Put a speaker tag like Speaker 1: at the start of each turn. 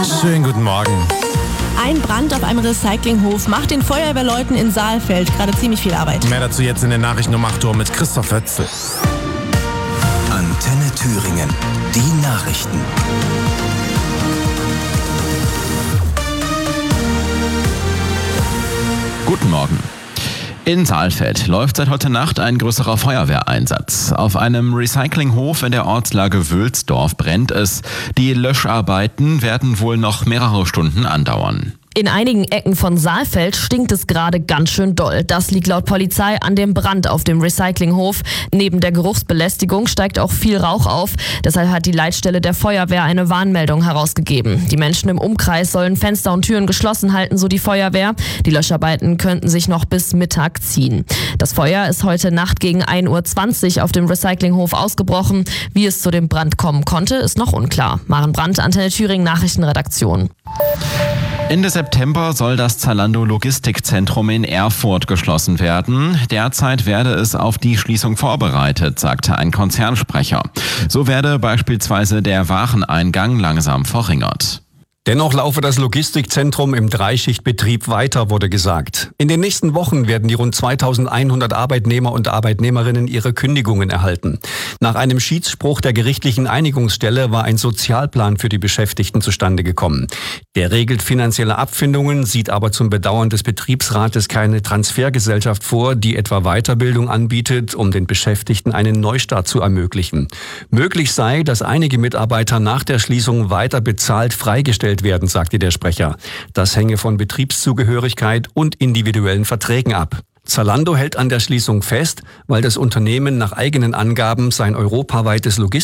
Speaker 1: Schönen guten Morgen.
Speaker 2: Ein Brand auf einem Recyclinghof macht den Feuerwehrleuten in Saalfeld gerade ziemlich viel Arbeit.
Speaker 1: Mehr dazu jetzt in den Nachrichten um 8 Uhr mit Christoph Wetzel.
Speaker 3: Antenne Thüringen, die Nachrichten.
Speaker 4: Guten Morgen. In Saalfeld läuft seit heute Nacht ein größerer Feuerwehreinsatz. Auf einem Recyclinghof in der Ortslage Wülsdorf brennt es. Die Löscharbeiten werden wohl noch mehrere Stunden andauern.
Speaker 2: In einigen Ecken von Saalfeld stinkt es gerade ganz schön doll. Das liegt laut Polizei an dem Brand auf dem Recyclinghof. Neben der Geruchsbelästigung steigt auch viel Rauch auf. Deshalb hat die Leitstelle der Feuerwehr eine Warnmeldung herausgegeben. Die Menschen im Umkreis sollen Fenster und Türen geschlossen halten, so die Feuerwehr. Die Löscharbeiten könnten sich noch bis Mittag ziehen. Das Feuer ist heute Nacht gegen 1:20 Uhr auf dem Recyclinghof ausgebrochen. Wie es zu dem Brand kommen konnte, ist noch unklar. Maren Brandt, Antenne Thüringen Nachrichtenredaktion.
Speaker 4: Ende September soll das Zalando Logistikzentrum in Erfurt geschlossen werden. Derzeit werde es auf die Schließung vorbereitet, sagte ein Konzernsprecher. So werde beispielsweise der Wareneingang langsam verringert.
Speaker 5: Dennoch laufe das Logistikzentrum im Dreischichtbetrieb weiter, wurde gesagt. In den nächsten Wochen werden die rund 2100 Arbeitnehmer und Arbeitnehmerinnen ihre Kündigungen erhalten. Nach einem Schiedsspruch der gerichtlichen Einigungsstelle war ein Sozialplan für die Beschäftigten zustande gekommen. Der regelt finanzielle Abfindungen, sieht aber zum Bedauern des Betriebsrates keine Transfergesellschaft vor, die etwa Weiterbildung anbietet, um den Beschäftigten einen Neustart zu ermöglichen. Möglich sei, dass einige Mitarbeiter nach der Schließung weiter bezahlt freigestellt werden, sagte der Sprecher. Das hänge von Betriebszugehörigkeit und individuellen Verträgen ab. Zalando hält an der Schließung fest, weil das Unternehmen nach eigenen Angaben sein europaweites